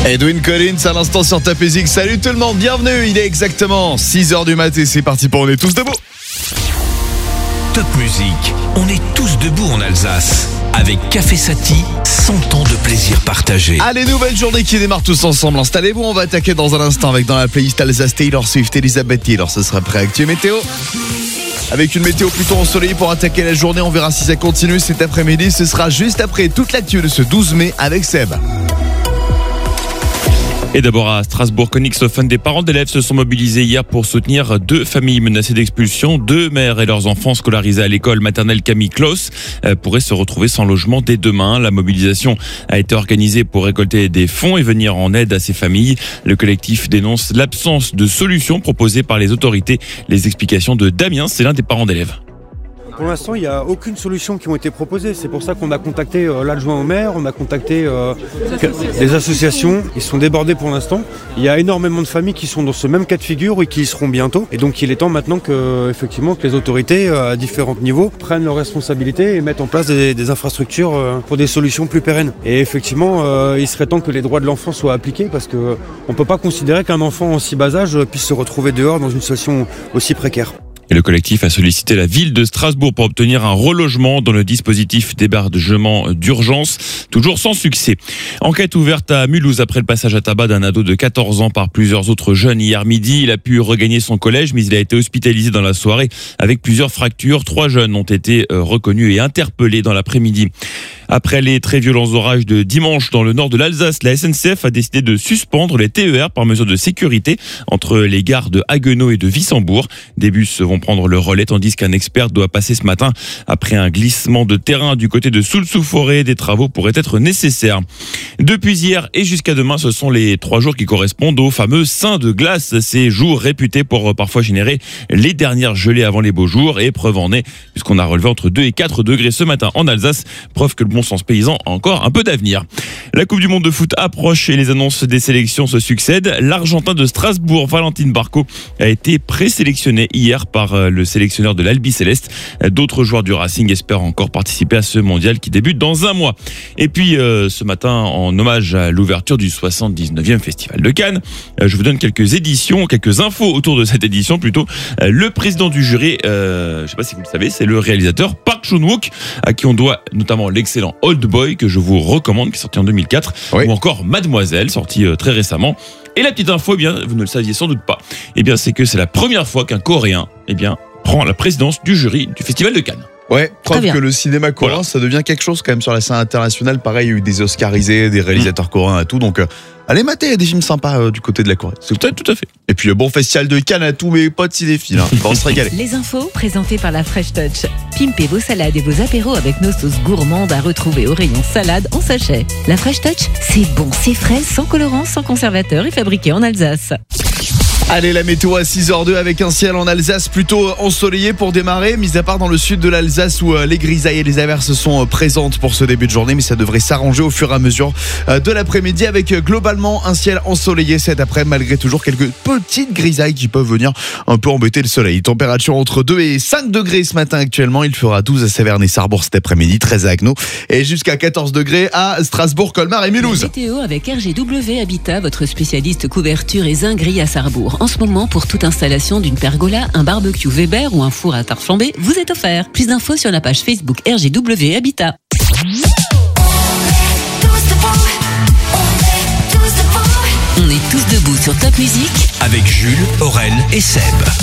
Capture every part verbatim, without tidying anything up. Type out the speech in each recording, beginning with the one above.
Edwin Collins à l'instant sur Top Music. Salut tout le monde, bienvenue. Il est exactement six heures du matin et c'est parti pour On est tous debout. Top Music, on est tous debout en Alsace. Avec Café Sati, cent ans de plaisir partagé. Allez, nouvelle journée qui démarre tous ensemble. Installez-vous, on va attaquer dans un instant avec dans la playlist Alsace Taylor Swift, Elisabeth Taylor. Ce sera prêt. Actu météo. Avec une météo plutôt ensoleillée pour attaquer la journée. On verra si ça continue cet après-midi. Ce sera juste après toute l'actu de ce douze mai avec Seb. Et d'abord à Strasbourg, Königshofen, des parents d'élèves se sont mobilisés hier pour soutenir deux familles menacées d'expulsion. Deux mères et leurs enfants scolarisés à l'école maternelle Camille Claus pourraient se retrouver sans logement dès demain. La mobilisation a été organisée pour récolter des fonds et venir en aide à ces familles. Le collectif dénonce l'absence de solutions proposées par les autorités. Les explications de Damien, c'est l'un des parents d'élèves. Pour l'instant, il n'y a aucune solution qui ont été proposées. C'est pour ça qu'on a contacté euh, l'adjoint au maire, on a contacté euh, les associations. Ils sont débordés pour l'instant. Il y a énormément de familles qui sont dans ce même cas de figure et qui y seront bientôt. Et donc, il est temps maintenant que, effectivement, que les autorités, euh, à différents niveaux, prennent leurs responsabilités et mettent en place des, des infrastructures euh, pour des solutions plus pérennes. Et effectivement, euh, il serait temps que les droits de l'enfant soient appliqués parce qu'on ne peut pas considérer qu'un enfant en si bas âge puisse se retrouver dehors dans une situation aussi précaire. Et le collectif a sollicité la ville de Strasbourg pour obtenir un relogement dans le dispositif d'hébergement d'urgence, toujours sans succès. Enquête ouverte à Mulhouse après le passage à tabac d'un ado de quatorze ans par plusieurs autres jeunes hier midi. Il a pu regagner son collège, mais il a été hospitalisé dans la soirée avec plusieurs fractures. Trois jeunes ont été reconnus et interpellés dans l'après-midi. Après les très violents orages de dimanche dans le nord de l'Alsace, la S N C F a décidé de suspendre les T E R par mesure de sécurité entre les gares de Haguenau et de Wissembourg. Des bus vont prendre le relais tandis qu'un expert doit passer ce matin. Après un glissement de terrain du côté de Soultz-sous-Forêt, des travaux pourraient être nécessaires. Depuis hier et jusqu'à demain, ce sont les trois jours qui correspondent aux fameux saints de glace. Ces jours réputés pour parfois générer les dernières gelées avant les beaux jours. Et preuve en est, puisqu'on a relevé entre deux et quatre degrés ce matin en Alsace. Preuve que le bon sens paysan a encore un peu d'avenir. La Coupe du Monde de foot approche et les annonces des sélections se succèdent. L'Argentin de Strasbourg, Valentin Barco, a été présélectionné hier par le sélectionneur de l'Albi Céleste. D'autres joueurs du Racing espèrent encore participer à ce mondial qui débute dans un mois. Et puis euh, ce matin, en hommage à l'ouverture du soixante-dix-neuvième Festival de Cannes, euh, je vous donne quelques éditions, quelques infos autour de cette édition plutôt. Euh, le président du jury, euh, je ne sais pas si vous le savez, c'est le réalisateur Park Chan-wook, à qui on doit notamment l'excellent Old Boy que je vous recommande, qui est sorti en deux mille quatre, oui. Ou encore Mademoiselle, sorti euh, très récemment. Et la petite info, eh bien, vous ne le saviez sans doute pas, eh bien, c'est que c'est la première fois qu'un Coréen, eh bien, prend la présidence du jury du Festival de Cannes. Ouais, preuve que le cinéma coréen, voilà, ça devient quelque chose quand même sur la scène internationale. Pareil, il y a eu des Oscarisés, des réalisateurs mmh. coréens et tout. Donc, euh, allez mater, il y a des films sympas euh, du côté de la Corée. C'est tout, tout à fait. Et puis, le bon festival de Cannes à tous mes potes cinéphiles. Hein. On va se régaler. Les infos présentées par la Fresh Touch. Pimpez vos salades et vos apéros avec nos sauces gourmandes à retrouver au rayon salade en sachet. La Fresh Touch, c'est bon, c'est frais, sans colorant, sans conservateur et fabriqué en Alsace. Allez, la météo à six heures zéro deux avec un ciel en Alsace plutôt ensoleillé pour démarrer, mis à part dans le sud de l'Alsace où les grisailles et les averses sont présentes pour ce début de journée, mais ça devrait s'arranger au fur et à mesure de l'après-midi avec globalement un ciel ensoleillé cet après-midi, malgré toujours quelques petites grisailles qui peuvent venir un peu embêter le soleil. Température entre deux et cinq degrés ce matin actuellement, il fera douze à Saverne et Sarrebourg cet après-midi, treize à Haguenau et jusqu'à quatorze degrés à Strasbourg, Colmar et Mulhouse. La météo avec R G W Habitat, votre spécialiste couverture et zinguerie à Sarrebourg. En ce moment, pour toute installation d'une pergola, un barbecue Weber ou un four à tarte flambée, vous êtes offert. Plus d'infos sur la page Facebook R G W Habitat. On est tous debout sur Top Music avec Jules, Aurel et Seb.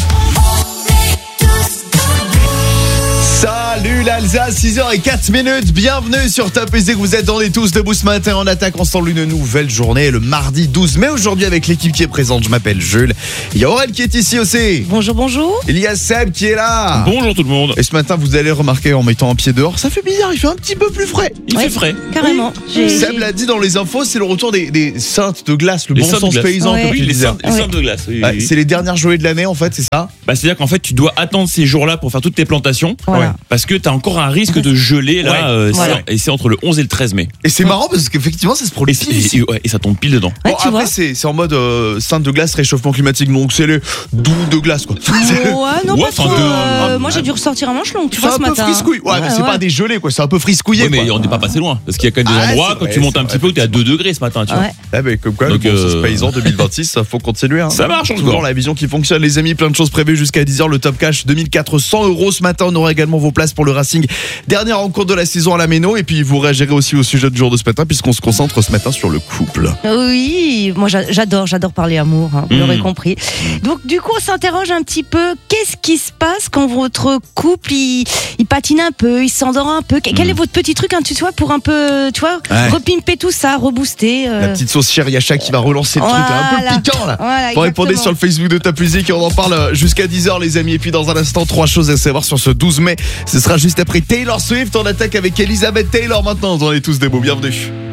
Salut l'Alsace, six heures zéro quatre minutes, bienvenue sur Top Music, vous êtes dans les tous debout ce matin, on attaque ensemble une nouvelle journée le mardi douze mai, aujourd'hui avec l'équipe qui est présente, je m'appelle Jules, il y a Aurel qui est ici aussi. Bonjour, bonjour. Il y a Seb qui est là. Bonjour tout le monde. Et ce matin vous allez remarquer en mettant un pied dehors, ça fait bizarre, il fait un petit peu plus frais. Il ouais, fait frais. Carrément. Oui. J'ai, Seb j'ai... l'a dit dans les infos, c'est le retour des, des saintes de glace, le les bon sens paysan. Ouais. Comme oui, tu les disais. saintes, les saintes de glace. Oui, ouais, oui. C'est les dernières journées de l'année en fait, c'est ça. Bah, c'est-à-dire qu'en fait tu dois attendre ces jours-là pour faire toutes tes plantations, voilà. Parce que t'as encore un risque de gelée là, Ouais. euh, Voilà. c'est- et c'est entre le onze et le treize mai. Et c'est marrant parce qu'effectivement, ça se Et, produit c'est- ici. et- ouais, et ça tombe pile dedans. Ouais, Bon, tu après, vois. c'est c'est en mode euh, sainte de glace, réchauffement climatique. Donc, c'est les douze de glace, quoi. Ouais, non, Ouais, pas enfin, trop. de- euh, un- moi, j'ai dû ressortir un manche long, tu C'est vois, un ce peu matin. friscouille. Ouais, mais c'est pas des gelées, quoi. C'est un peu friscouillé. Ouais, mais quoi. on n'est pas passé loin parce qu'il y a quand même des Ah, endroits c'est quand vrai, tu montes c'est un vrai, petit peu, t'es à deux degrés ce matin, tu vois. Ouais. Ah, mais comme quoi, Donc, le bon, euh, ce paysan deux mille vingt-six, ça faut continuer. Hein. Ça marche Toujours encore. la vision qui fonctionne, les amis. Plein de choses prévues jusqu'à dix heures. Le top cash, deux mille quatre cents euros ce matin. On aura également vos places pour le Racing. Dernière rencontre de la saison à la Méno. Et puis, vous réagirez aussi au sujet du jour de ce matin, puisqu'on se concentre ce matin sur le couple. Oui, moi j'a- j'adore, j'adore parler amour, hein, vous Mmh. l'aurez compris. Donc du coup, on s'interroge un petit peu, qu'est-ce qui se passe quand votre couple, il, il patine un peu, il s'endort un peu. Quel Mmh. est votre petit truc, hein, tu vois, pour un peu, tu vois, Ouais. repimper tout ça, rebooster euh, La petite sauce chériacha qui va relancer le truc, là, un peu Voilà. piquant, là. Voilà, Vous répondez sur exactement. le Facebook de Top Music et on en parle jusqu'à dix heures, les amis. Et puis, dans un instant, trois choses à savoir sur ce douze mai. Ce sera juste après Taylor Swift. On attaque avec Elizabeth Taylor maintenant. On est tous des beaux, bienvenue.